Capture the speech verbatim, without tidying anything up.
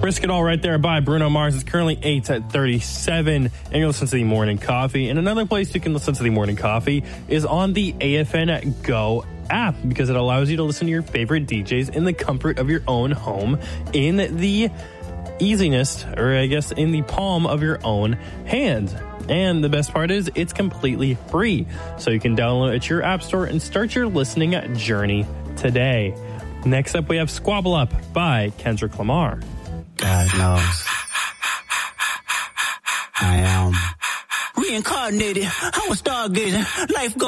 Risk It All right there by Bruno Mars. It's currently eight at thirty-seven, and you're listening to the Morning Coffee. And another place you can listen to the Morning Coffee is on the A F N Go app, because it allows you to listen to your favorite D Js in the comfort of your own home, in the easiness, or I guess in the palm of your own hand. And the best part is it's completely free. So you can download it at your app store and start your listening journey today. Next up, we have Squabble Up by Kendrick Lamar. God knows I am reincarnated. I was stargazing. Life goes